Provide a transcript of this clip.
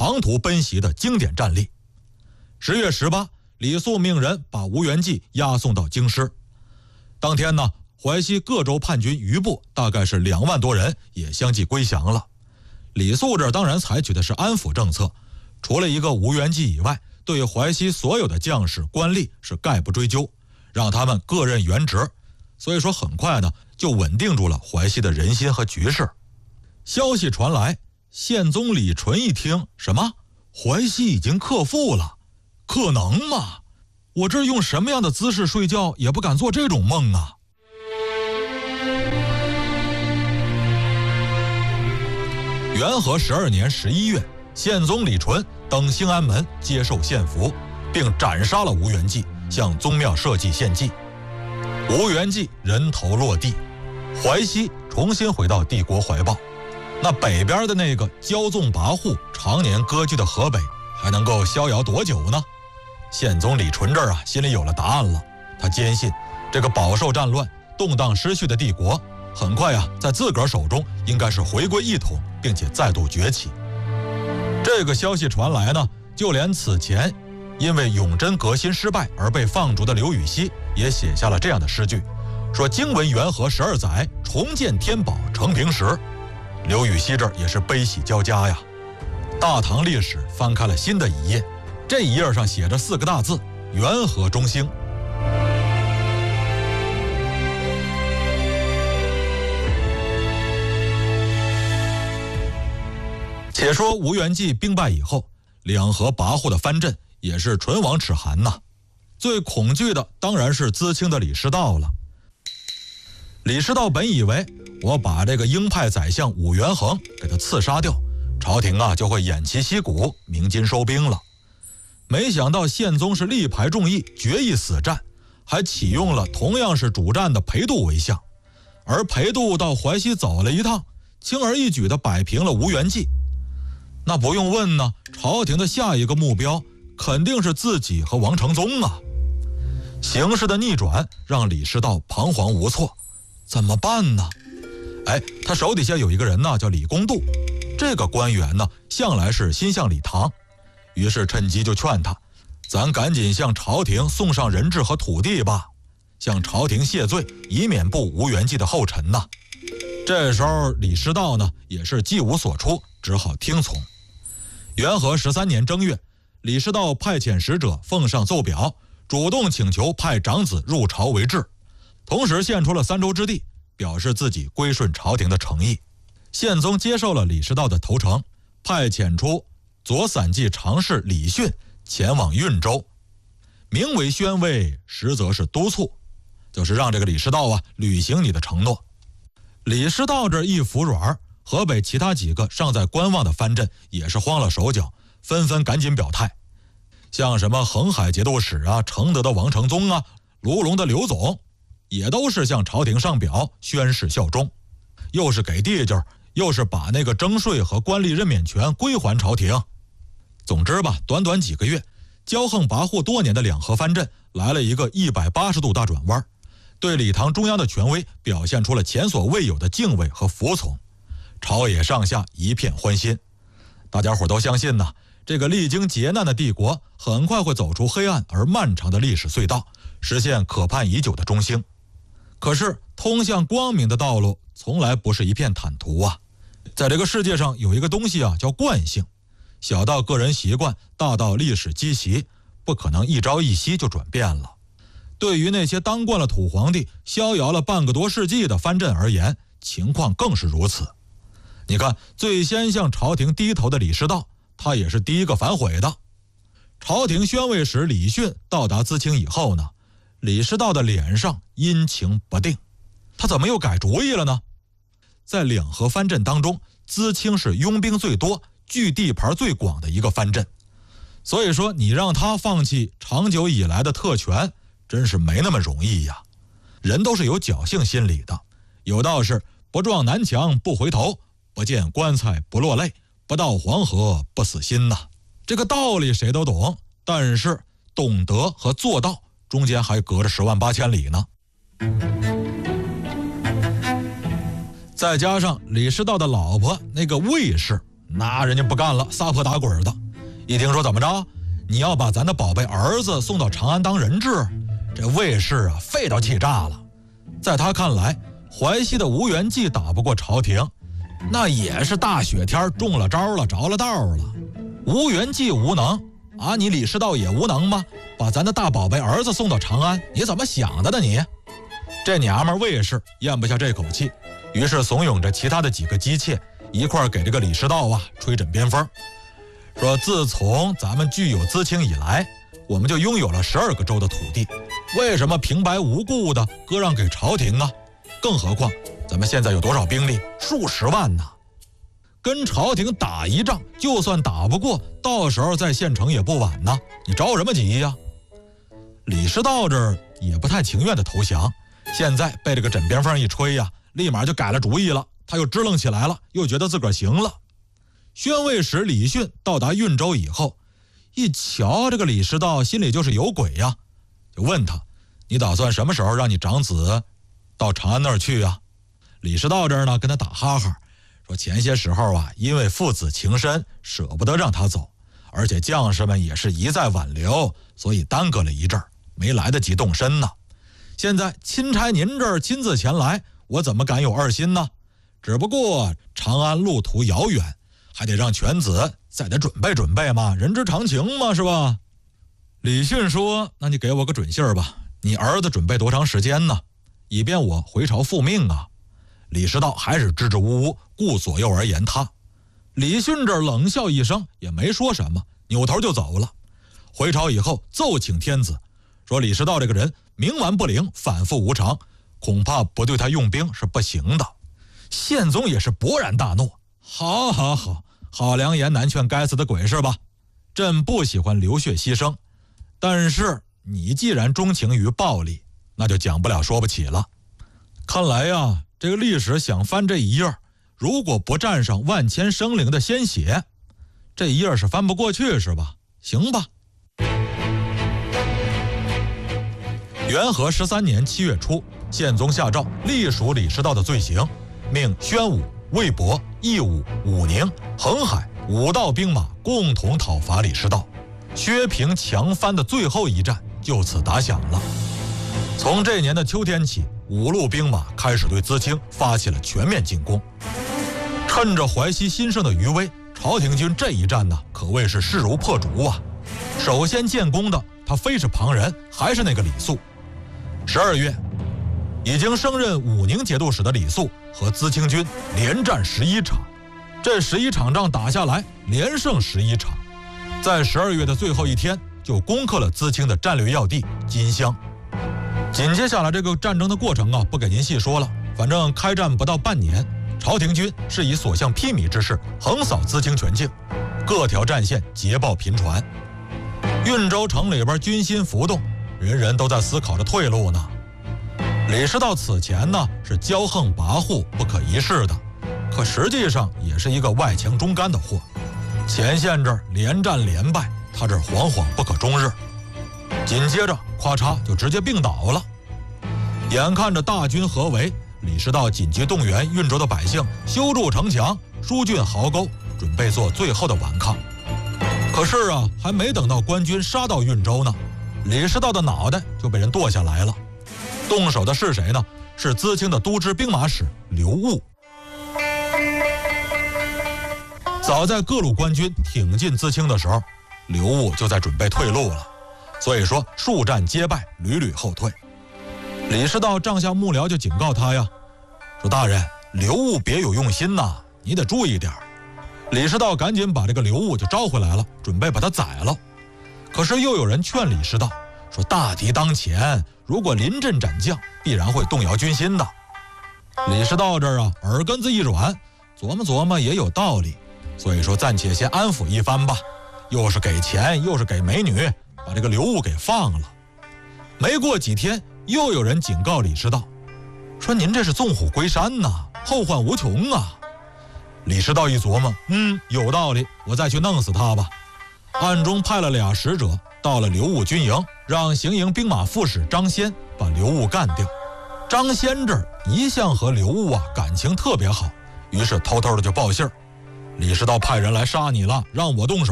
长途奔袭的经典战例。10月18，李肃命人把吴元济押送到京师。当天呢，淮西各州叛军余部大概是2万多人，也相继归降了。李肃这当然采取的是安抚政策，除了一个吴元济以外，对淮西所有的将士官吏是概不追究，让他们各任原职。所以说很快呢，就稳定住了淮西的人心和局势。消息传来，宪宗李纯一听，什么？淮西已经克复了？可能吗？我这用什么样的姿势睡觉也不敢做这种梦啊！元和12年11月，宪宗李纯登兴安门接受献俘，并斩杀了吴元济，向宗庙社稷献祭。吴元济人头落地，淮西重新回到帝国怀抱。那北边的那个骄纵跋扈、常年割据的河北，还能够逍遥多久呢？宪宗李纯这儿心里有了答案了。他坚信，这个饱受战乱、动荡失序的帝国，很快在自个儿手中应该是回归一统，并且再度崛起。这个消息传来呢，就连此前因为永贞革新失败而被放逐的刘禹锡也写下了这样的诗句，说经闻元和12载，重见天宝承平时。刘禹锡这儿也是悲喜交加呀。大唐历史翻开了新的一页，这一页上写着4个大字：元和中兴。且说吴元济兵败以后，两河跋扈的藩镇也是唇亡齿寒呐。最恐惧的当然是淄青的李师道了。李师道本以为，我把这个鹰派宰相武元衡给他刺杀掉，朝廷就会偃旗息鼓，鸣金收兵了。没想到宪宗是力排众议，决一死战，还启用了同样是主战的裴度为相。而裴度到淮西走了一趟，轻而易举地摆平了吴元济。那不用问呢，朝廷的下一个目标肯定是自己和王承宗啊。形势的逆转让李师道彷徨无措，怎么办呢？他手底下有一个人呢，叫李公度。这个官员呢，向来是心向李唐，于是趁机就劝他，咱赶紧向朝廷送上人质和土地吧，向朝廷谢罪，以免步吴元济的后尘呐。这时候李师道呢，也是计无所出，只好听从。元和13年正月，李师道派遣使者奉上奏表，主动请求派长子入朝为质，同时献出了3州之地，表示自己归顺朝廷的诚意。宪宗接受了李师道的投诚，派遣出左散骑常侍李训前往运州，名为宣慰，实则是督促，就是让这个李师道履行你的承诺。李师道这一服软，河北其他几个尚在观望的藩镇也是慌了手脚，纷纷赶紧表态。像什么恒海节度使承德的王承宗卢龙的刘总，也都是向朝廷上表宣誓效忠，又是给地界，又是把那个征税和官吏任免权归还朝廷。总之吧，短短几个月，骄横跋扈多年的两河藩镇来了一个180度大转弯，对李唐中央的权威表现出了前所未有的敬畏和服从，朝野上下一片欢心。大家伙都相信呢，这个历经劫难的帝国很快会走出黑暗而漫长的历史隧道，实现可盼已久的中兴。可是通向光明的道路从来不是一片坦途啊！在这个世界上有一个东西叫惯性，小到个人习惯，大到历史积习，不可能一朝一夕就转变了。对于那些当惯了土皇帝、逍遥了半个多世纪的藩镇而言，情况更是如此。你看，最先向朝廷低头的李师道，他也是第一个反悔的。朝廷宣慰使李训到达淄青以后呢，李师道的脸上阴晴不定，他怎么又改主意了呢？在两河藩镇当中，淄青是拥兵最多、据地盘最广的一个藩镇，所以说你让他放弃长久以来的特权，真是没那么容易呀。人都是有侥幸心理的，有道是不撞南墙不回头，不见棺材不落泪，不到黄河不死心呐。这个道理谁都懂，但是懂得和做到中间还隔着10万8千里呢。再加上李师道的老婆那个魏氏， 那人家不干了，撒泼打滚的。一听说怎么着，你要把咱的宝贝儿子送到长安当人质，这魏氏啊肺都气炸了。在他看来，淮西的吴元济打不过朝廷，那也是大雪天中了招了，着了道了。吴元济无能啊，你李师道也无能吗？把咱的大宝贝儿子送到长安，你怎么想的呢你？这娘们魏氏咽不下这口气，于是怂恿着其他的几个姬妾一块给这个李师道啊吹枕边风，说自从咱们具有资清以来，我们就拥有了12个州的土地，为什么平白无故的割让给朝廷啊？更何况咱们现在有多少兵力？数十万呢，跟朝廷打一仗，就算打不过，到时候再献城也不晚呢，你着什么急呀？李师道这儿也不太情愿的投降，现在被这个枕边风一吹呀，立马就改了主意了，他又支棱起来了，又觉得自个儿行了。宣慰使李训到达运州以后，一瞧这个李师道心里就是有鬼呀，就问他，你打算什么时候让你长子到长安那儿去啊？李师道这儿呢跟他打哈哈，说前些时候啊，因为父子情深，舍不得让他走，而且将士们也是一再挽留，所以耽搁了一阵儿，没来得及动身呢。现在钦差您这儿亲自前来，我怎么敢有二心呢？只不过长安路途遥远，还得让犬子再得准备准备嘛，人之常情嘛，是吧？李训说，那你给我个准信儿吧，你儿子准备多长时间呢？以便我回朝复命啊。李师道还是支支吾吾，顾左右而言他。李训这冷笑一声，也没说什么，扭头就走了。回朝以后奏请天子，说李师道这个人冥顽不灵，反复无常，恐怕不对他用兵是不行的。宪宗也是勃然大怒，好良言难劝该死的鬼是吧？朕不喜欢流血牺牲，但是你既然钟情于暴力，那就讲不了说不起了。看来呀，这个历史想翻这一页，如果不蘸上万千生灵的鲜血，这一页是翻不过去是吧？行吧。元和13年7月初，宪宗下诏隶属李师道的罪行，命宣武、魏博、义武、武宁、恒海5道兵马共同讨伐李师道，削平强藩的最后一战就此打响了。从这年的秋天起，5路兵马开始对淄青发起了全面进攻。趁着淮西兴盛的余威，朝廷军这一战呢，可谓是势如破竹啊。首先建功的，他非是旁人，还是那个李肃。12月，已经升任武宁节度使的李肃和淄青军连战11场，这11场仗打下来，连胜11场，在12月的最后一天就攻克了淄青的战略要地金乡。紧接下来这个战争的过程啊，不给您细说了，反正开战不到半年，朝廷军是以所向披靡之势横扫淄青全境，各条战线捷报频传。运州城里边军心浮动，人人都在思考着退路呢。李师道此前呢是骄横跋扈不可一世的，可实际上也是一个外强中干的货。前线这儿连战连败，他这儿惶惶不可终日。紧接着咔嚓就直接病倒了。眼看着大军合围，李师道紧急动员运州的百姓修筑城墙、疏浚壕沟，准备做最后的顽抗。可是啊，还没等到官军杀到运州呢，李师道的脑袋就被人剁下来了。动手的是谁呢？是淄青的都知兵马使刘戊。早在各路官军挺进淄青的时候，刘戊就在准备退路了，所以说数战皆败，屡屡后退。李师道帐下幕僚就警告他呀，说大人，刘戊别有用心呐，你得注意点。李师道赶紧把这个刘戊就招回来了，准备把他宰了。可是又有人劝李师道说，大敌当前，如果临阵斩将，必然会动摇军心的。李师道这儿啊，耳根子一软，琢磨琢磨也有道理，所以说暂且先安抚一番吧，又是给钱又是给美女，把这个刘戊给放了。没过几天，又有人警告李师道说，您这是纵虎归山呐，后患无穷啊。李师道一琢磨，有道理，我再去弄死他吧。暗中派了2使者到了刘戊军营，让行营兵马副使张先把刘戊干掉。张先这儿一向和刘戊感情特别好，于是偷偷的就报信儿， 李师道派人来杀你了，让我动手。